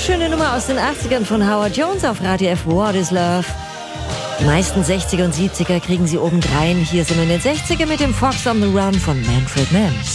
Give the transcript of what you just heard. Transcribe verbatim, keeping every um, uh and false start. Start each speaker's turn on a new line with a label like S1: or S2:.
S1: wunderschöne Nummer aus den achtzigern von Howard Jones auf Radio F. What is Love? Die meisten sechziger und siebziger kriegen sie obendrein. Hier sind wir in den sechzigern mit dem Fox on the Run von Manfred Mann.